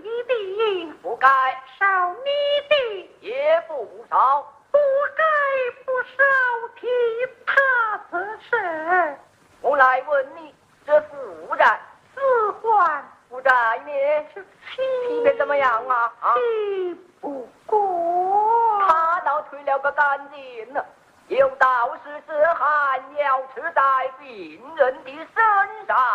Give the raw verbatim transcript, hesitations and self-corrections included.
你的， 不该少你的， 也不少， 不该不少替他此事。 我来问你，这负债四还负债呢？ 是批的怎么样啊？啊， 气不过。 他倒退了个干净了，有道是这汗要吃在病人的身上。